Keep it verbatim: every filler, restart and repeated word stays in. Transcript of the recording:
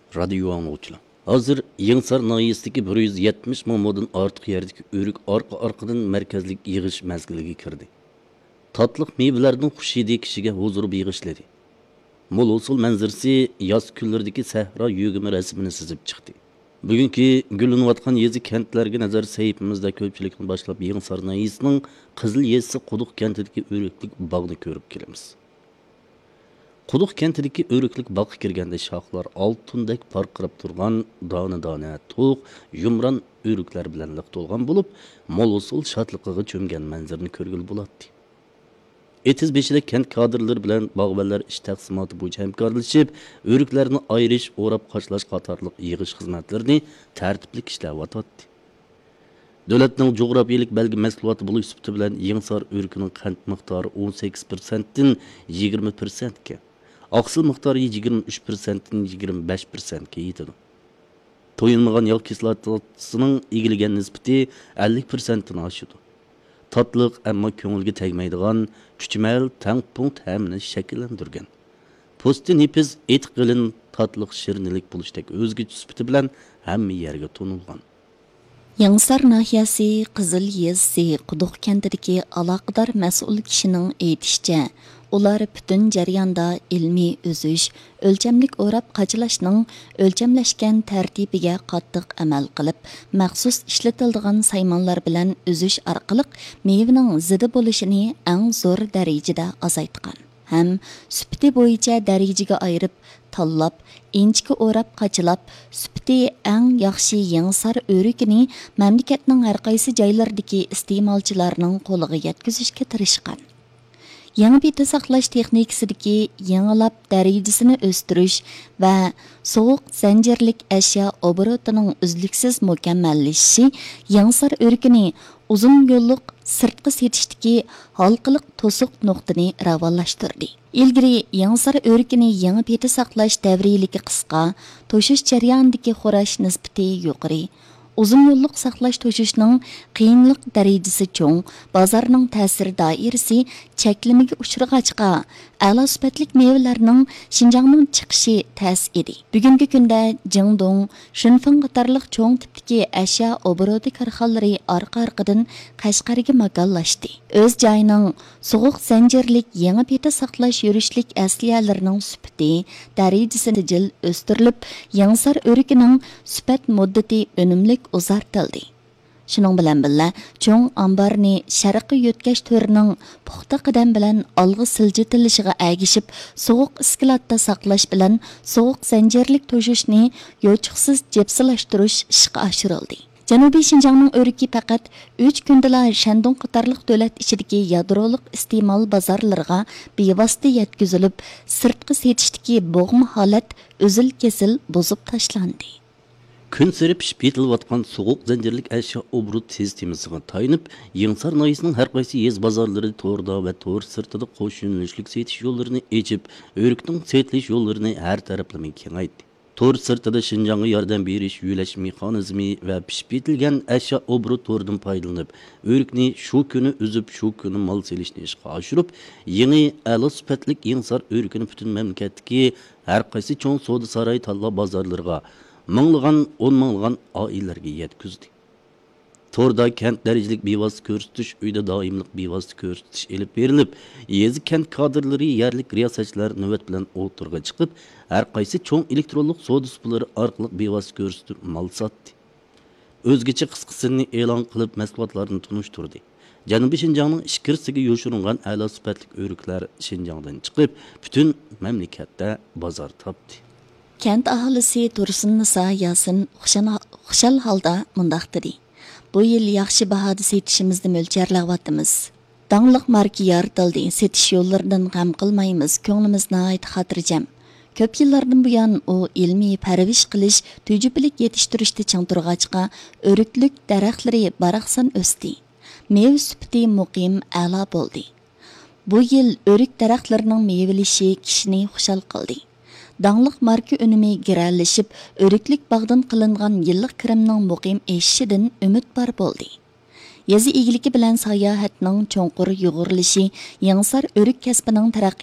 Radio angluvchilar. Hozir Yengsar noyasidagi bir yuz yetmish ming moddan ortiq yerdagi o'rik orqa-orqadan markazlik yig'ish mazgiliga kirdi. Tatliq meyvelarning xushidi kishiga huzur beg'ishladi. Mo'l usul manzarasi yoz kunlaridagi sahro yugimi rasmini sizib chiqdi. Bugungi gullanayotgan yezi kentlarga nazar sayfimizda ko'pchilikni boshlab Yengsar noyasining Qizil yezisi Quduq kentidagi o'riklik bog'ni ko'rib kelamiz. Quduq kentidagi o'riklik bog'ga kirganda shoxlar oltindek parqirab turgan dona-dona to'q, yumron o'riklar bilan liq to'lgan bo'lib, mo'l usul shodliqiga cho'mgan manzarani ko'rgil bo'ladi. Etiz beshida kent kadrlari bilan bog'bonlar ish taqsimoti bo'yicha hamkorlashib, o'riklarni ayirish, o'rab qochlash qatorliq yig'ish xizmatlarini tartibli ishlayotdi. Davlatning jo'grafiyalik belgi mahsuloti bo'lish sifati bilan Yengsar o'rikining qand miqdori o'n sakkiz persentdan yigirma persentga, oqsil miqdori yigirma uch persentdan yigirma besh persentga yetadi. To'yilmagan yog' kislotasining egilgan nisbati ellik persentdan oshadi. Tatliq ammo ko'ngilga tegmaydigan chuchmal tang punkt hamni shakllantirgan. Posti nepiz et qilin tatliq shirinlik bo'lishdek o'zgacha sifati bilan hamma yerga to'nilgan. Yengsar nahiyasi Qizil yezisi Quduq kentidagi aloqador mas'ul kishining aytishicha, ular butun jarayonda ilmiy o'zish, o'lchamlik o'rab qachlashning o'lchamlashgan tartibiga qattiq amal qilib, maxsus ishlatiladigan saymonlar bilan o'zish orqali mevaning zidi bo'lishini eng zo'r darajada azaytgan. Ham sifati bo'yicha darajaga ayirib tanlab, inchga o'rab qachlab, sifati eng yaxshi Yengsar o'rikini mamlakatning har qaysi joylaridagi iste'molchilarning qo'liga yetkazishga tirishgan. Yangi bita saqlash texnikasidagi yangilab darajasini o'stirish va sovuq zanjirlik ashyo oborotining uzluksiz mukammallashishi Yengsar o'rikini uzun yo'lliq sirtqi setishdagi halqiliq to'siq nuqtani ravonlashtirdi. Ilgari Yengsar o'rikini yangi bita saqlash davriyaligi qisqa, to'shish jarayonidagi xo'rash nisbati yuqori, uzun yo'lliq saqlash to'shishning qiyinlik darajasi cho'ng, bozorning ta'sir doirasi cheklimiga uchrag'achqa, a'lo sifatlik mevalarning Xinjiangning chiqishi ta's edi. Bugungi kunda Jingdong, Shinfeng qatorliq cho'ng tipdagi ashyo oboroti korxonalari orqa-orqadan Qashqarga makonlashdi. O'z joyining sovuq zanjirlik yangi beta saqlash yurishlik asliyalarining sifati, darajasi jil o'stirilib, Yengsar o'rikining sifat muddati unumlik uzartildi. Shuning bilan birga cho'ng ambarni sharqiy yo'tkash to'rining puxta qadam bilan olg'a siljitilishiga agishib, sovuq iskilotda saqlash bilan sovuq zanjirlik to'shishni yo'chiqsiz jepsilashtirish ishga oshirildi. Janubiy Xinjiangning o'riki faqat uch kundala Shandong qatorliq davlat ichidagi yadroliq iste'mol bozorlariga bevosita yetkazilib, sirtqi setishdagi bo'g'ma holat uzil-kesil buzib tashlandi. Kun sari pishib yetilayotgan sovuq zanjirlik ashyo obrut sistemasiga tayanib, Yengsar noyasining har qaysi yez bozorlari to'rda va to'r sirtida qo'shimlik setish yo'llarini ochib, o'rikning setilish yo'llarini har taraflama kengaytdi. To'r sirtida Xinjiangga yordam berish yo'lash mexanizmi va pishib yetilgan ashyo obrut to'rdan foydalanib, o'rikni shu kuni uzib, shu kuni mol selishni ishga oshirib, yangi a'lo sifatlik Yengsar o'rikini butun mamlakatdagi har qaysi cho'ng savdo saroy tanlab bozorlariga minglagan, o'n minglagan oilalarga yetkazdi. To'rda kent darajalik bevosita ko'rsatish, uyda doimlik bevosita ko'rsatish elib berilib, yezi kent kadrlari yerlik riyosatchilar navbat bilan o'tirg'a chiqib, har qaysi cho'ng elektronlik savdo suplari orqali bevosita ko'rsatib mal sotdi. O'zgacha qisqasini e'lon qilib mahsulotlarni tunishtirdi. Janubiy Xinjiangning ichkirisiga yo'shirilgan a'lo sifatli o'riklar Xinjiangdan chiqib, butun mamlakatda bozor topdi. Kent aholisi Tursun Nisa Yasin xushal holda mundaq dedi. Bu yil yaxshi bahoda setishimizni mo'ljallayapmiz. Dangliq marka yaratildi, setish yo'llaridan g'am qilmaymiz, ko'nglimiz nihoyat xotirjam. Ko'p yillardan buyon u ilmiy parvish qilish, tujublik yetishtirishda chang turg'achqa o'riklik daraxtlari baraqsan o'sdi. Meva sifati muqim a'lo bo'ldi. Bu yil o'rik daraxtlarining mevalishi kishini xushal qildi. Dangliq marka unumi girallashib, o'riklik bog'dan qilingan yillik kirimning muqim eshishidan umid bor bo'ldi. Yezi egiligi bilan sayohatning cho'nqur yug'urilishi Yengsar o'rik kasbining taraqqiy